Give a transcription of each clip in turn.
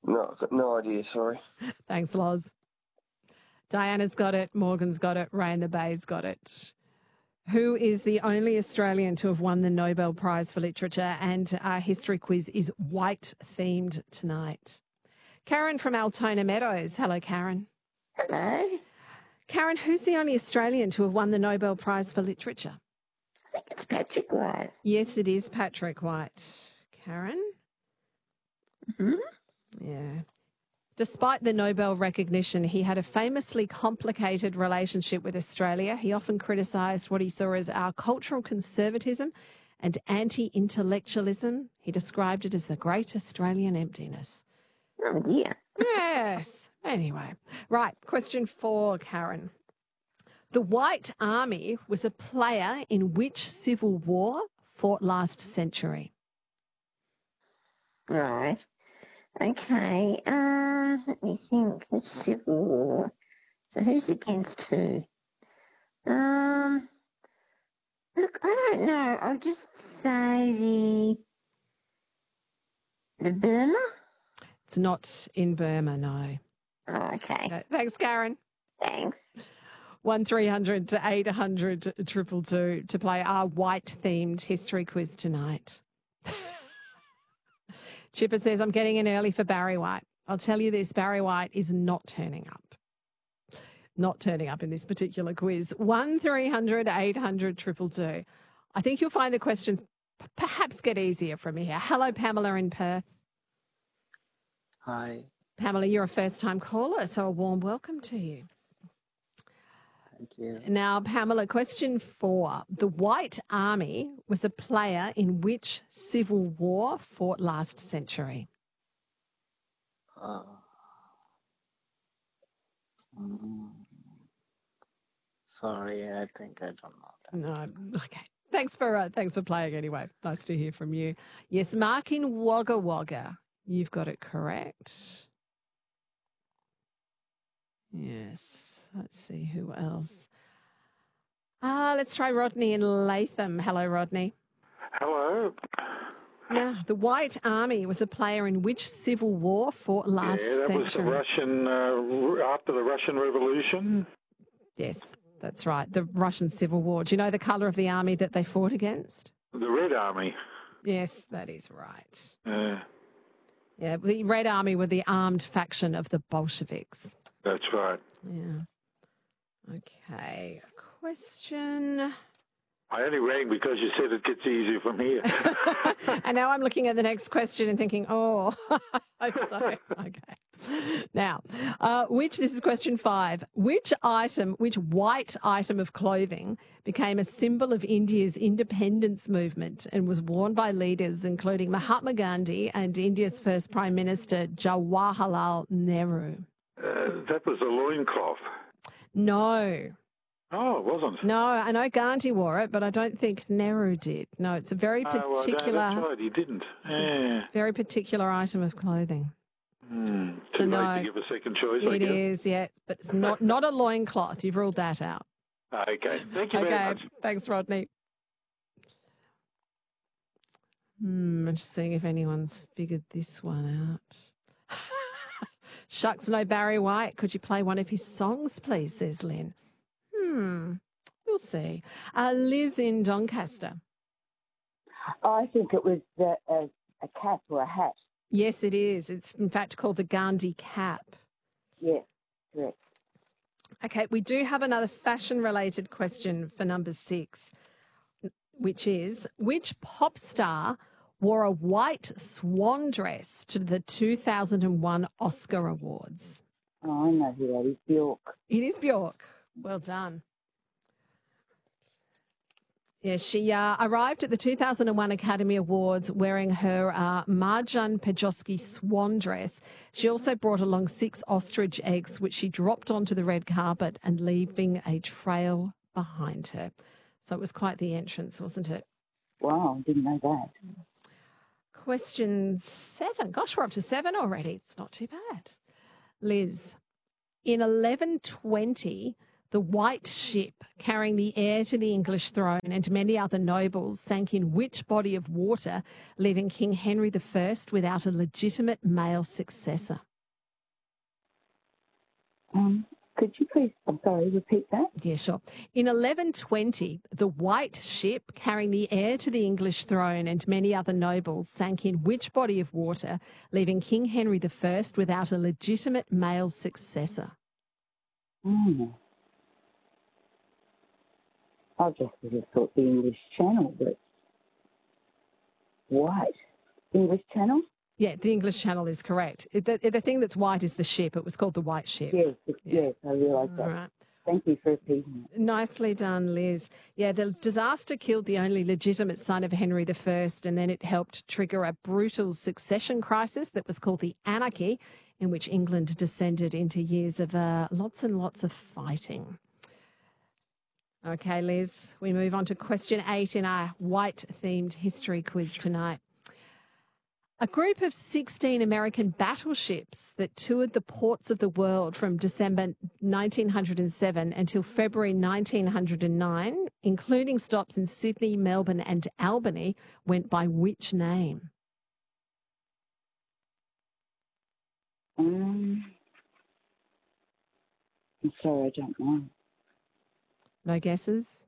No, I've got no idea, sorry. Thanks, Loz. Diana's got it. Morgan's got it. Ray in the Bay's got it. Who is the only Australian to have won the Nobel Prize for Literature? And our history quiz is white-themed tonight. Karen from Altona Meadows. Hello, Karen. Hello. Karen, who's the only Australian to have won the Nobel Prize for Literature? I think it's Patrick White. Yes, it is Patrick White. Karen? Mm-hmm. Yeah. Despite the Nobel recognition, he had a famously complicated relationship with Australia. He often criticised what he saw as our cultural conservatism and anti-intellectualism. He described it as the great Australian emptiness. Oh, dear. Yes. Anyway. Right. Question 4, Karen. The White Army was a player in which civil war fought last century? Right. Okay. Let me think. The Civil War. So who's against who? Look, I don't know. I'll just say the Burma. It's not in Burma, no. Oh, okay. Thanks, Karen. Thanks. 1300 to 800 222 to play our white-themed history quiz tonight. Chipper says, I'm getting in early for Barry White. I'll tell you this, Barry White is not turning up. Not turning up in this particular quiz. 1300 800 222. I think you'll find the questions perhaps get easier from here. Hello, Pamela in Perth. Hi. Pamela, you're a first-time caller, so a warm welcome to you. Thank you. Now, Pamela, question 4. The White Army was a player in which civil war fought last century? Sorry, I think I don't know that. No. Okay. Thanks for playing anyway. Nice to hear from you. Yes, Mark in Wagga Wagga. You've got it correct. Yes. Let's see who else. Let's try Rodney in Latham. Hello, Rodney. Hello. Now, the White Army was a player in which civil war fought last century? Yeah, that was the Russian, after the Russian Revolution. Yes, that's right, the Russian Civil War. Do you know the colour of the army that they fought against? The Red Army. Yes, that is right. Yeah, the Red Army were the armed faction of the Bolsheviks. That's right. Yeah. Okay, question. I only rang because you said it gets easier from here. And now I'm looking at the next question and thinking, oh, I hope so. Okay. Now, this is question 5. Which white item of clothing became a symbol of India's independence movement and was worn by leaders including Mahatma Gandhi and India's first Prime Minister Jawaharlal Nehru? That was a loincloth. No. Oh, it wasn't? No, I know Gandhi wore it, but I don't think Nehru did. No, it's a very particular... that's right, he didn't. Very particular item of clothing. Too late to give a second choice, I guess. It is, yeah, but it's not a loincloth. You've ruled that out. Okay, thank you very much. Thanks, Rodney. I'm just seeing if anyone's figured this one out. Shucks, no Barry White. Could you play one of his songs, please, says Lynn. We'll see. Liz in Doncaster. I think it was a cap or a hat. Yes, it is. It's in fact called the Gandhi cap. Yes, correct. Okay, we do have another fashion-related question for number 6, which is, which pop star wore a white swan dress to the 2001 Oscar Awards? Oh, I know who that is, Bjork. It is Bjork. Well done. Yeah, she arrived at the 2001 Academy Awards wearing her Marjan Pejovsky swan dress. She also brought along 6 ostrich eggs, which she dropped onto the red carpet and leaving a trail behind her. So it was quite the entrance, wasn't it? Wow, didn't know that. Question 7. Gosh, we're up to 7 already. It's not too bad. Liz, in 1120... The white ship carrying the heir to the English throne and many other nobles sank in which body of water, leaving King Henry I without a legitimate male successor? Could you please, I'm sorry, repeat that? Yeah, sure. In 1120, the white ship carrying the heir to the English throne and many other nobles sank in which body of water, leaving King Henry I without a legitimate male successor? I just would have thought the English Channel, but white. English Channel? Yeah, the English Channel is correct. The thing that's white is the ship. It was called the White Ship. Yes, I realise that. All right. Thank you for repeating it. Nicely done, Liz. Yeah, the disaster killed the only legitimate son of Henry I, and then it helped trigger a brutal succession crisis that was called the Anarchy, in which England descended into years of lots and lots of fighting. Okay, Liz, we move on to question 8 in our white-themed history quiz tonight. A group of 16 American battleships that toured the ports of the world from December 1907 until February 1909, including stops in Sydney, Melbourne and Albany, went by which name? I'm sorry, I don't know. No guesses?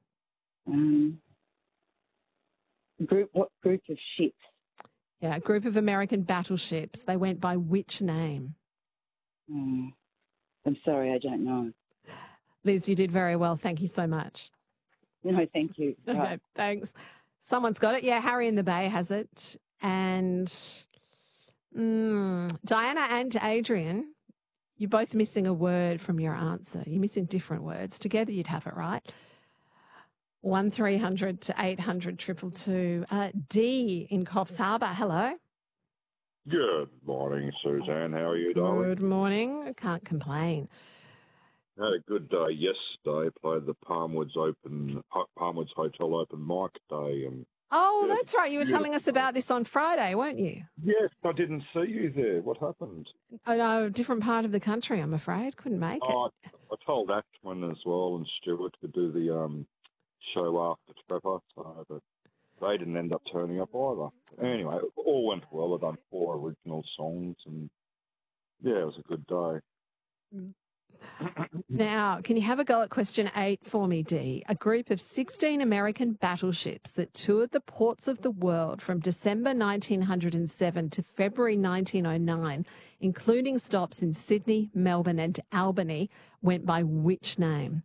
What group of ships? Yeah, a group of American battleships. They went by which name? I'm sorry, I don't know. Liz, you did very well. Thank you so much. No, thank you. Okay, Right. thanks. Someone's got it. Yeah, Harry in the Bay has it. And Diana and Adrian, you're both missing a word from your answer. You're missing different words. Together you'd have it right. 1300 to 800 222. D in Coffs Harbour. Hello. Good morning, Suzanne. How are you, darling? Good morning. I can't complain. Had a good day yesterday. Played the Palmwoods Hotel Open Mic Day, and Oh, yeah, that's right. You were telling us about this on Friday, weren't you? yes, I didn't see you there. What happened? Oh, no, different part of the country, I'm afraid. Couldn't make it. Oh, I told Ashwin as well and Stuart to do the show after Trevor, but they didn't end up turning up either. Anyway, it all went well. I've done 4 original songs, and yeah, it was a good day. Now, can you have a go at question 8 for me, Dee? A group of 16 American battleships that toured the ports of the world from December 1907 to February 1909, including stops in Sydney, Melbourne and Albany, went by which name?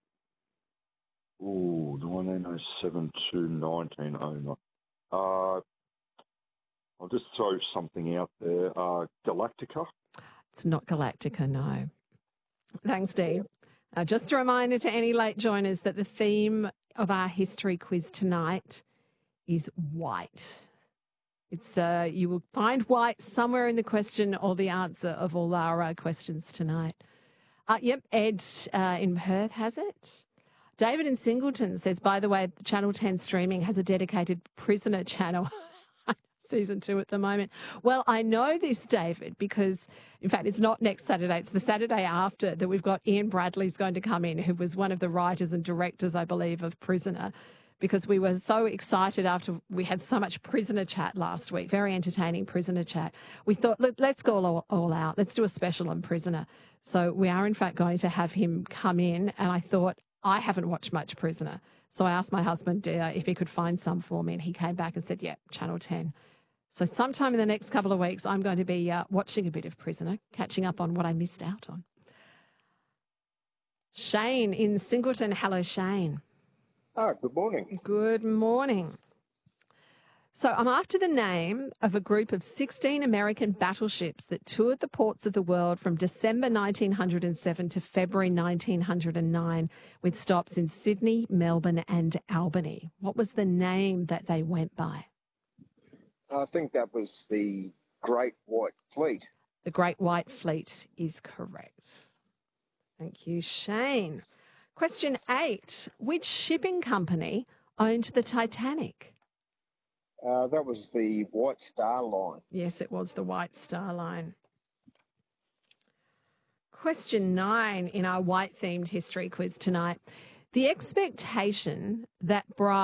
Ooh, 1907 to 1909. I'll just throw something out there. Galactica? It's not Galactica, no. Thanks, Dee. Just a reminder to any late joiners that the theme of our history quiz tonight is white. It's you will find white somewhere in the question or the answer of all our questions tonight. Yep, Ed in Perth has it. David in Singleton says, by the way, Channel 10 streaming has a dedicated prisoner channel. Season 2 at the moment. Well, I know this, David, because, in fact, it's not next Saturday. It's the Saturday after that we've got Ian Bradley's going to come in, who was one of the writers and directors, I believe, of Prisoner, because we were so excited after we had so much prisoner chat last week, very entertaining prisoner chat. We thought, let's go all out. Let's do a special on Prisoner. So we are, in fact, going to have him come in, and I thought, I haven't watched much Prisoner. So I asked my husband if he could find some for me, and he came back and said, yeah, Channel 10. So sometime in the next couple of weeks, I'm going to be watching a bit of Prisoner, catching up on what I missed out on. Shane in Singleton. Hello, Shane. Good morning. Good morning. So I'm after the name of a group of 16 American battleships that toured the ports of the world from December 1907 to February 1909, with stops in Sydney, Melbourne and Albany. What was the name that they went by? I think that was the Great White Fleet. The Great White Fleet is correct. Thank you, Shane. Question 8. Which shipping company owned the Titanic? That was the White Star Line. Yes, it was the White Star Line. question 9 in our white-themed history quiz tonight. The expectation that brides